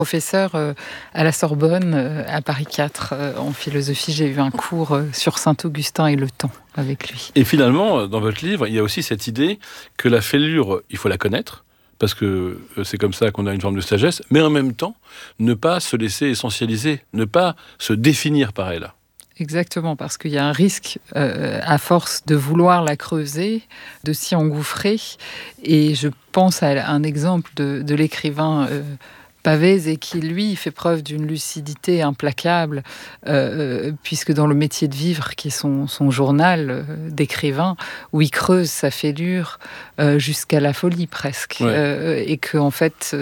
Professeur à la Sorbonne, à Paris 4, en philosophie. J'ai eu un cours sur Saint-Augustin et le temps avec lui. Et finalement, dans votre livre, il y a aussi cette idée que la fêlure, il faut la connaître, parce que c'est comme ça qu'on a une forme de sagesse, mais en même temps, ne pas se laisser essentialiser, ne pas se définir par elle. Exactement, parce qu'il y a un risque, à force de vouloir la creuser, de s'y engouffrer. Et je pense à un exemple de l'écrivain Pavese, et qui, lui, fait preuve d'une lucidité implacable, puisque dans Le métier de vivre, qui est son journal d'écrivain, où il creuse sa fêlure jusqu'à la folie presque. Ouais. Et que, en fait,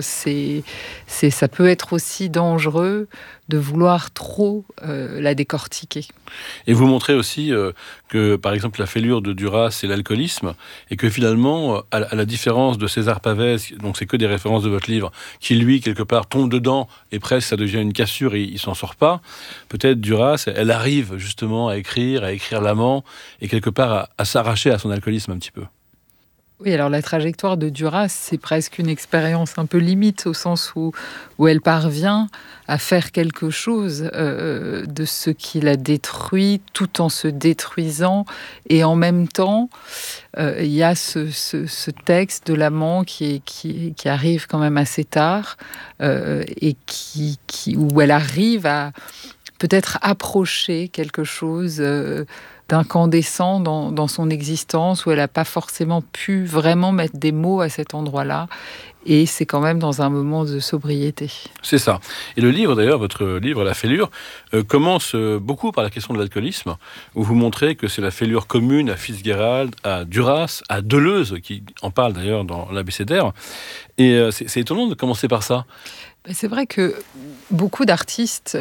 ça peut être aussi dangereux de vouloir trop la décortiquer. Et vous montrez aussi que, par exemple, la fêlure de Duras, c'est l'alcoolisme, et que finalement, à la différence de César Pavese, donc c'est que des références de votre livre, qui lui, quelque part, tombe dedans, et presque ça devient une cassure, et il s'en sort pas, peut-être Duras, elle arrive justement à écrire l'amant, et quelque part à s'arracher à son alcoolisme un petit peu. Oui, alors la trajectoire de Duras, c'est presque une expérience un peu limite, au sens où elle parvient à faire quelque chose de ce qui la détruit, tout en se détruisant. Et en même temps, il y a ce texte de l'amant qui arrive quand même assez tard, et où elle arrive à peut-être approcher quelque chose d'incandescent dans son existence, où elle n'a pas forcément pu vraiment mettre des mots à cet endroit-là. Et c'est quand même dans un moment de sobriété. C'est ça. Et le livre, d'ailleurs, votre livre, La fêlure, commence beaucoup par la question de l'alcoolisme, où vous montrez que c'est la fêlure commune à Fitzgerald, à Duras, à Deleuze, qui en parle d'ailleurs dans l'Abécédaire. Et c'est étonnant de commencer par ça. C'est vrai que beaucoup d'artistes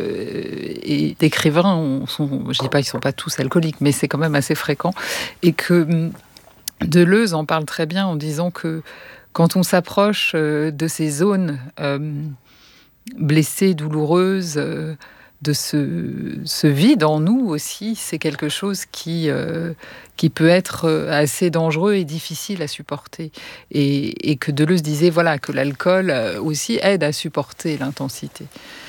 et d'écrivains je ne dis pas qu'ils ne sont pas tous alcooliques, mais c'est quand même assez fréquent. Et que Deleuze en parle très bien en disant que quand on s'approche de ces zones blessées, douloureuses, de ce vide en nous aussi, c'est quelque chose qui peut être assez dangereux et difficile à supporter. Et que Deleuze disait voilà, que l'alcool aussi aide à supporter l'intensité.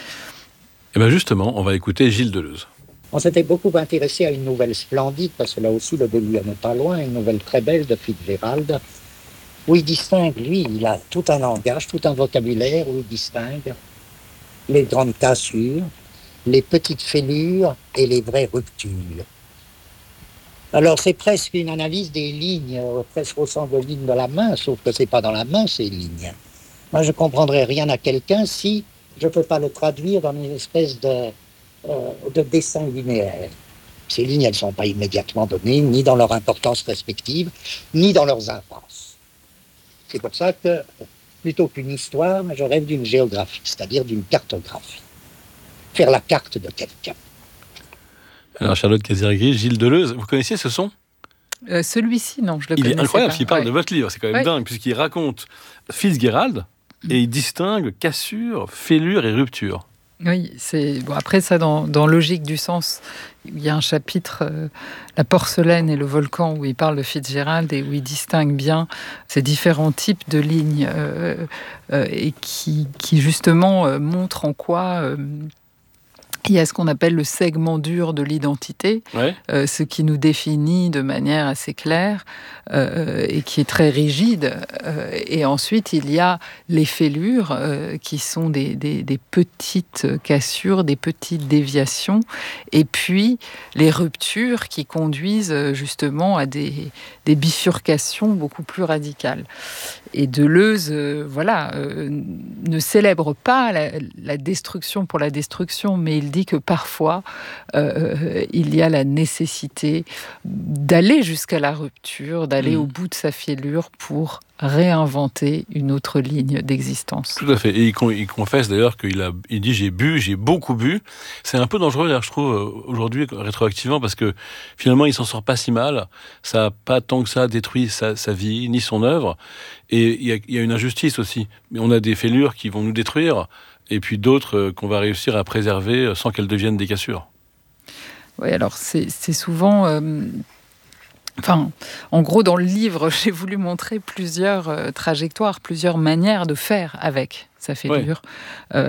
Et bien justement, on va écouter Gilles Deleuze. On s'était beaucoup intéressé à une nouvelle splendide, parce que là aussi le début n'est pas loin, une nouvelle très belle de Fitzgerald, où il distingue, lui, il a tout un langage, tout un vocabulaire, où il distingue les grandes cassures, les petites fêlures et les vraies ruptures. Alors c'est presque une analyse des lignes, presque au sens de lignes de la main, sauf que c'est pas dans la main ces lignes. Moi je comprendrais rien à quelqu'un si je peux pas le traduire dans une espèce de dessin linéaire. Ces lignes, elles sont pas immédiatement données, ni dans leur importance respective, ni dans leurs intenses. C'est pour ça que, plutôt qu'une histoire, je rêve d'une géographie, c'est-à-dire d'une cartographie. Faire la carte de quelqu'un. Alors Charlotte Casiraghi, Gilles Deleuze, vous connaissiez ce son ? Celui-ci, non, je le Il connaissais est incroyable, pas. parce qu'il parle de votre livre, c'est quand même dingue, puisqu'il raconte Fitzgerald, et il distingue cassure, fêlure et rupture. Oui, c'est bon. Après ça, dans Logique du sens, il y a un chapitre, la porcelaine et le volcan, où il parle de Fitzgerald et où il distingue bien ces différents types de lignes et qui justement montrent en quoi il y a ce qu'on appelle le segment dur de l'identité, Ouais. Ce qui nous définit de manière assez claire et qui est très rigide. Et ensuite, il y a les fêlures qui sont des petites cassures, des petites déviations. Et puis, les ruptures qui conduisent justement à des bifurcations beaucoup plus radicales. Et Deleuze, ne célèbre pas la destruction pour la destruction, mais il dit que parfois, il y a la nécessité d'aller jusqu'à la rupture, d'aller au bout de sa fêlure pour réinventer une autre ligne d'existence. Tout à fait. Et il confesse d'ailleurs il dit j'ai beaucoup bu. C'est un peu dangereux d'ailleurs, je trouve, aujourd'hui, rétroactivement, parce que finalement, il s'en sort pas si mal. Ça n'a pas tant que ça détruit sa vie, ni son œuvre. Et il y a une injustice aussi. On a des fêlures qui vont nous détruire, et puis d'autres qu'on va réussir à préserver sans qu'elles deviennent des cassures. Oui, alors c'est souvent Enfin, en gros, dans le livre, j'ai voulu montrer plusieurs trajectoires, plusieurs manières de faire avec sa fêlure.